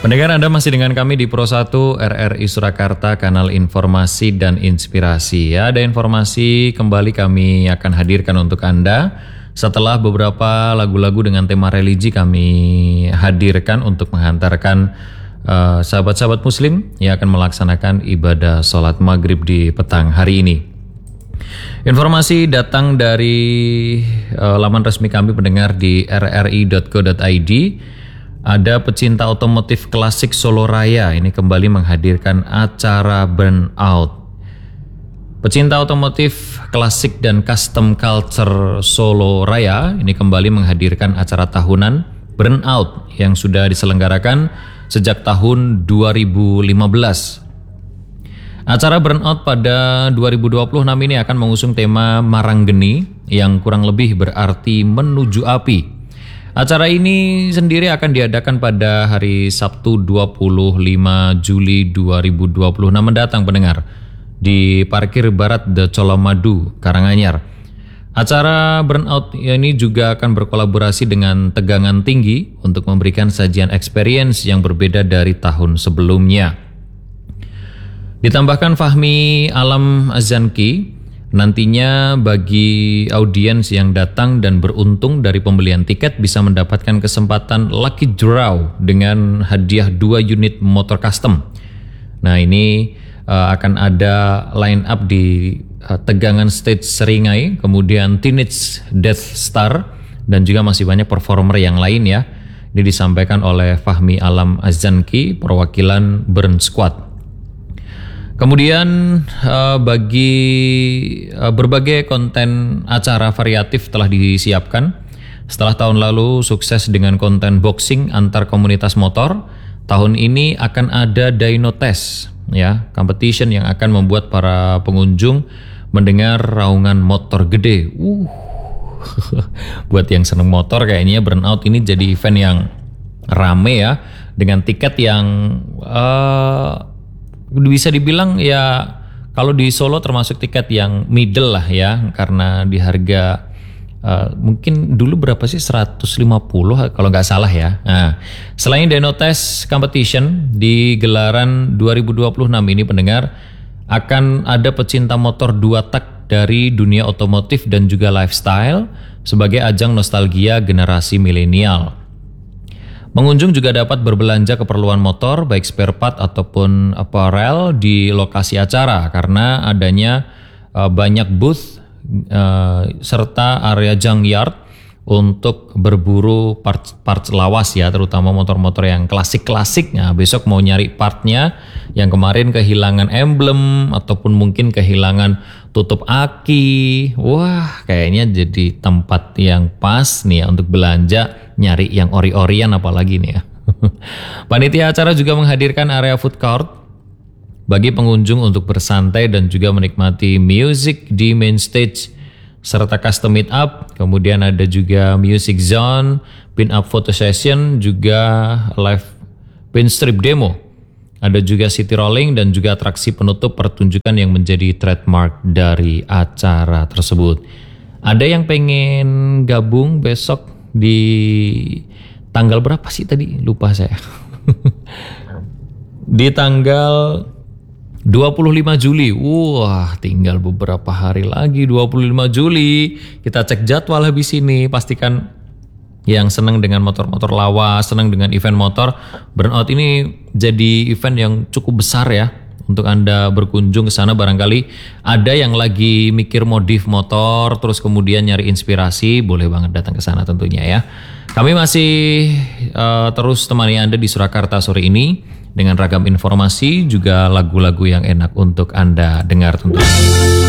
Pendengar, Anda masih dengan kami di Pro 1 RRI Surakarta, kanal informasi dan inspirasi. Ya, ada informasi kembali kami akan hadirkan untuk Anda. Setelah beberapa lagu-lagu dengan tema religi kami hadirkan untuk menghantarkan sahabat-sahabat muslim yang akan melaksanakan ibadah sholat maghrib di petang hari ini. Informasi datang dari laman resmi kami pendengar di rri.co.id. Ada pecinta otomotif klasik Solo Raya ini kembali menghadirkan acara Burnout. Pecinta otomotif klasik dan custom culture Solo Raya ini kembali menghadirkan acara tahunan Burnout yang sudah diselenggarakan sejak tahun 2015. Acara Burnout pada 2026 ini akan mengusung tema Maranggeni yang kurang lebih berarti menuju api. Acara ini sendiri akan diadakan pada hari Sabtu 25 Juli 2026 mendatang pendengar di Parkir Barat The Colomadu, Karanganyar. Acara Burnout ini juga akan berkolaborasi dengan Tegangan Tinggi untuk memberikan sajian experience yang berbeda dari tahun sebelumnya. Ditambahkan Fahmi Alam Azanki. Nantinya bagi audiens yang datang dan beruntung dari pembelian tiket bisa mendapatkan kesempatan lucky draw dengan hadiah 2 unit motor custom. Nah, ini akan ada line up di Tegangan Stage Seringai, kemudian Teenage Death Star, dan juga masih banyak performer yang lain ya. Ini disampaikan oleh Fahmi Alam Azanki, perwakilan Burn Squad. Kemudian bagi berbagai konten acara variatif telah disiapkan. Setelah tahun lalu sukses dengan konten boxing antar komunitas motor, tahun ini akan ada dyno test ya, competition yang akan membuat para pengunjung mendengar raungan motor gede. Buat yang seneng motor kayaknya Burnout ini jadi event yang rame ya, dengan tiket yang bisa dibilang ya kalau di Solo termasuk tiket yang middle lah ya, karena di harga mungkin dulu berapa sih 150 kalau nggak salah ya. Nah, selain dyno test competition di gelaran 2026 ini pendengar akan ada pecinta motor 2 tak dari dunia otomotif dan juga lifestyle sebagai ajang nostalgia generasi milenial. Pengunjung juga dapat berbelanja keperluan motor, baik spare part ataupun apparel di lokasi acara karena adanya banyak booth serta area junkyard untuk berburu parts lawas ya, terutama motor-motor yang klasik-klasik. Nah, besok mau nyari partnya yang kemarin kehilangan emblem ataupun mungkin kehilangan tutup aki. Wah, kayaknya jadi tempat yang pas nih ya untuk belanja, nyari yang ori-orian apalagi nih ya. Panitia acara juga menghadirkan area food court bagi pengunjung untuk bersantai dan juga menikmati music di main stage serta custom meet up. Kemudian ada juga music zone, pin up photo session, juga live pin strip demo. Ada juga city rolling dan juga atraksi penutup pertunjukan yang menjadi trademark dari acara tersebut. Ada yang pengen gabung besok di tanggal berapa sih tadi? Lupa saya. Di tanggal 25 Juli. Wah, tinggal beberapa hari lagi 25 Juli. Kita cek jadwal habis ini. Pastikan yang senang dengan motor-motor lawas, senang dengan event motor, Burnout ini jadi event yang cukup besar ya. Untuk Anda berkunjung ke sana, barangkali ada yang lagi mikir modif motor, terus kemudian nyari inspirasi, boleh banget datang ke sana tentunya ya. Kami masih terus temani Anda di Surakarta sore ini dengan ragam informasi, juga lagu-lagu yang enak untuk Anda dengar tentunya.